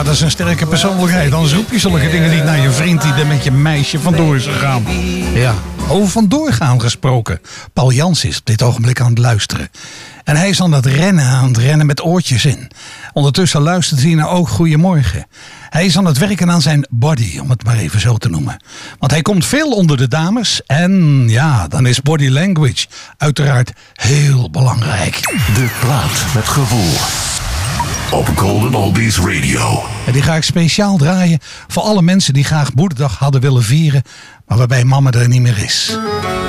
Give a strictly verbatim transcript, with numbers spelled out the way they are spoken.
dat is een sterke persoonlijkheid. Anders roep je zulke dingen niet naar je vriend die er met je meisje vandoor is gegaan. Ja, over vandoor gaan gesproken. Paul Jansen is op dit ogenblik aan het luisteren. En hij is aan het rennen, aan het rennen met oortjes in. Ondertussen luistert hij naar Ook Goedemorgen. Hij is aan het werken aan zijn body, om het maar even zo te noemen. Want hij komt veel onder de dames. En ja, dan is body language uiteraard heel belangrijk. De plaat met gevoel. Op Golden Oldies Radio. En die ga ik speciaal draaien voor alle mensen die graag Moederdag hadden willen vieren, maar waarbij mama er niet meer is.